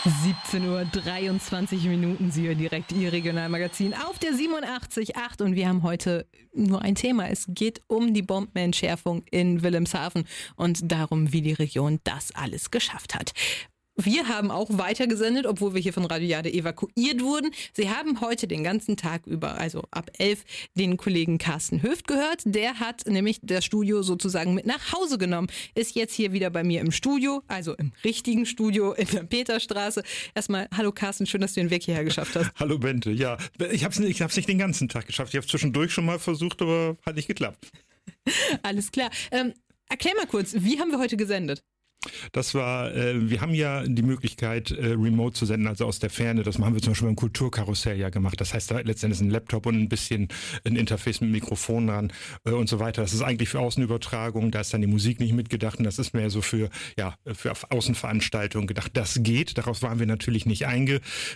17:23 Uhr, Sie hören direkt Ihr Regionalmagazin auf der 87.8 und wir haben heute nur ein Thema. Es geht um die Bombenentschärfung in Wilhelmshaven und darum, wie die Region das alles geschafft hat. Wir haben auch weitergesendet, obwohl wir hier von Radio Jade evakuiert wurden. Sie haben heute den ganzen Tag über, also ab 11, den Kollegen Carsten Höft gehört. Der hat nämlich das Studio sozusagen mit nach Hause genommen. Ist jetzt hier wieder bei mir im Studio, also im richtigen Studio in der Peterstraße. Erstmal, hallo Carsten, schön, dass du den Weg hierher geschafft hast. Hallo Bente, ja, ich hab's nicht den ganzen Tag geschafft. Ich habe zwischendurch schon mal versucht, aber hat nicht geklappt. Alles klar. Erklär mal kurz, wie haben wir heute gesendet? Das war, wir haben ja die Möglichkeit, remote zu senden, also aus der Ferne. Das haben wir zum Beispiel beim Kulturkarussell ja gemacht. Das heißt, da letztendlich ein Laptop und ein bisschen ein Interface mit Mikrofon dran und so weiter. Das ist eigentlich für Außenübertragung. Da ist dann die Musik nicht mitgedacht und das ist mehr so für Außenveranstaltungen gedacht. Das geht. Darauf waren wir natürlich nicht haben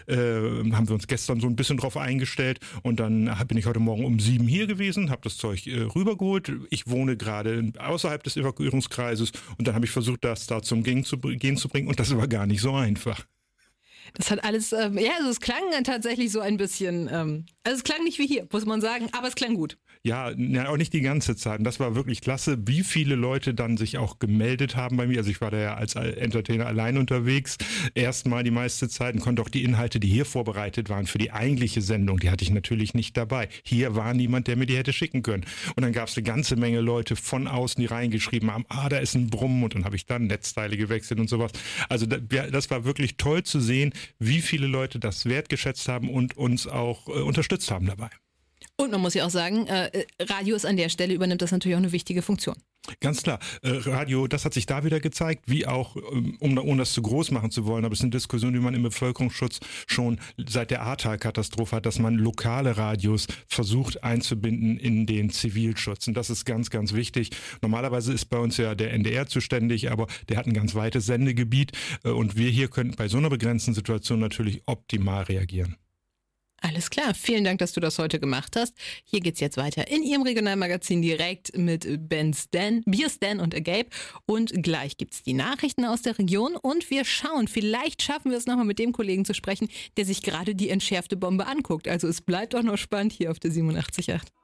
wir uns gestern so ein bisschen drauf eingestellt und dann bin ich heute Morgen um 7 hier gewesen, habe das Zeug rübergeholt. Ich wohne gerade außerhalb des Evakuierungskreises und dann habe ich versucht, das da zum Gehen zu bringen und das war gar nicht so einfach. Das hat alles, also es klang tatsächlich so ein bisschen, also es klang nicht wie hier, muss man sagen, aber es klang gut. Ja, auch nicht die ganze Zeit. Und das war wirklich klasse, wie viele Leute dann sich auch gemeldet haben bei mir. Also ich war da ja als Entertainer allein unterwegs, erstmal die meiste Zeit und konnte auch die Inhalte, die hier vorbereitet waren für die eigentliche Sendung, die hatte ich natürlich nicht dabei. Hier war niemand, der mir die hätte schicken können. Und dann gab es eine ganze Menge Leute von außen, die reingeschrieben haben, da ist ein Brummen und dann habe ich dann Netzteile gewechselt und sowas. Also das war wirklich toll zu sehen, wie viele Leute das wertgeschätzt haben und uns auch unterstützt haben dabei. Und man muss ja auch sagen, Radio ist an der Stelle, übernimmt das natürlich auch eine wichtige Funktion. Ganz klar. Radio, das hat sich da wieder gezeigt, wie auch, ohne das zu groß machen zu wollen, aber es ist eine Diskussion, die man im Bevölkerungsschutz schon seit der Ahrtal-Katastrophe hat, dass man lokale Radios versucht einzubinden in den Zivilschutz. Und das ist ganz, ganz wichtig. Normalerweise ist bei uns ja der NDR zuständig, aber der hat ein ganz weites Sendegebiet und wir hier können bei so einer begrenzten Situation natürlich optimal reagieren. Alles klar, vielen Dank, dass du das heute gemacht hast. Hier geht's jetzt weiter in Ihrem Regionalmagazin direkt mit Beer Stan und Agape. Und gleich gibt's die Nachrichten aus der Region und wir schauen, vielleicht schaffen wir es nochmal mit dem Kollegen zu sprechen, der sich gerade die entschärfte Bombe anguckt. Also es bleibt auch noch spannend hier auf der 87.8.